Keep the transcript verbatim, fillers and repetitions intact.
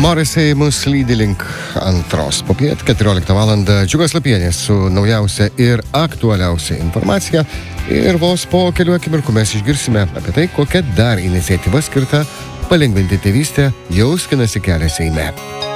Morrissey mus lydi link antros popiet, keturioliktą valandą. Džiugas Lapienis su naujausia ir aktualiausia informacija. Ir vos po kelių akimirkų mes išgirsime apie tai, kokia dar iniciatyva skirta palengvinti tėvystę jau skinasi kelią Seime.